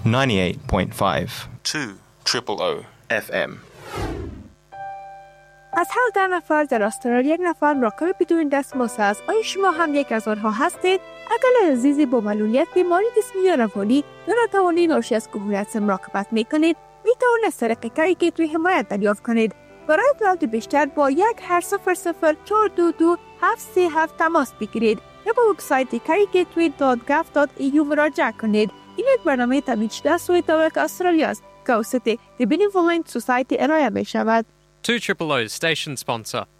98.5 200 FM. از هر 10 نفر در استرالیا 1 نفر مراقب بدون دستمزد است. آیا شما هم یک از آنها هستید؟ اگر عزیزی با معلولیت بیماری جسمی یا روانی نتوانید ناشی از کهولت مراقبت میکنید، میتوانید از طریق کاری گیتوی حمایت دریافت کنید. برای اطلاعات بیشتر با 1-800-422-737 تماس بگیرید یا به وبسایت carygatory.gov.au مراجعه کنید. این یک برنامه تامین شده از سوی دولت استرالیا است که توسط The Benevolent Society ارائه می شود. 200's station sponsor.